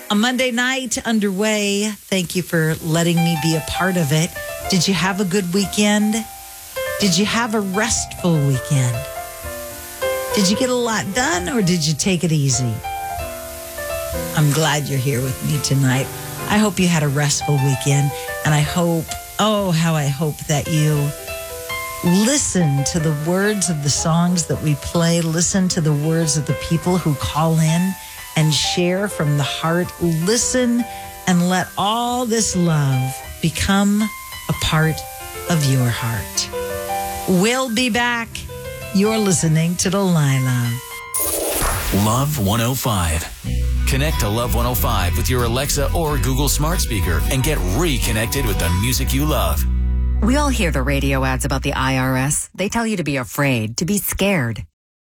A Monday night underway. Thank you for letting me be a part of it. Did you have a good weekend? Did you have a restful weekend? Did you get a lot done or did you take it easy? I'm glad you're here with me tonight. I hope you had a restful weekend, and I hope, how I hope that you listen to the words of the songs that we play, listen to the words of the people who call in and share from the heart. Listen and let all this love become a part of your heart. We'll be back. You're listening to Delilah. Love 105. Connect to Love 105 with your Alexa or Google smart speaker and get reconnected with the music you love. We all hear the radio ads about the IRS. They tell you to be afraid, to be scared.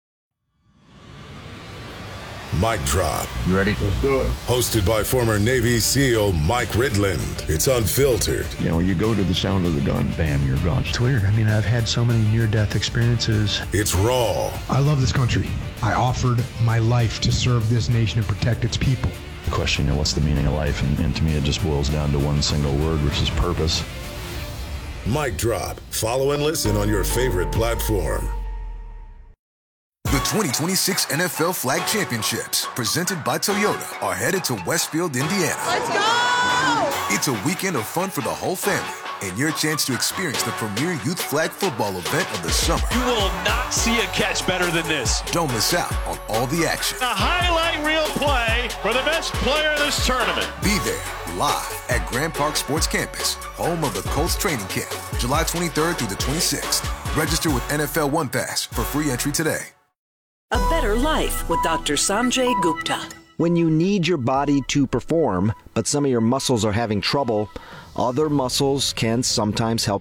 Mic Drop. You ready? Let's do it. Hosted by former Navy SEAL Mike Ridland. It's unfiltered. You know, you go to the sound of the gun, bam, you're gone. It's weird. I mean, I've had so many near-death experiences. It's raw. I love this country. I offered my life to serve this nation and protect its people. The question, what's the meaning of life? And to me, it just boils down to one single word, which is purpose. Mic Drop. Follow and listen on your favorite platform. The 2026 NFL Flag Championships, presented by Toyota, are headed to Westfield, Indiana. Let's go! It's a weekend of fun for the whole family and your chance to experience the premier youth flag football event of the summer. You will not see a catch better than this. Don't miss out on all the action. A highlight reel play for the best player of this tournament. Be there live at Grand Park Sports Campus, home of the Colts training camp, July 23rd through the 26th. Register with NFL One Pass for free entry today. A better life with Dr. Sanjay Gupta. When you need your body to perform, but some of your muscles are having trouble, other muscles can sometimes help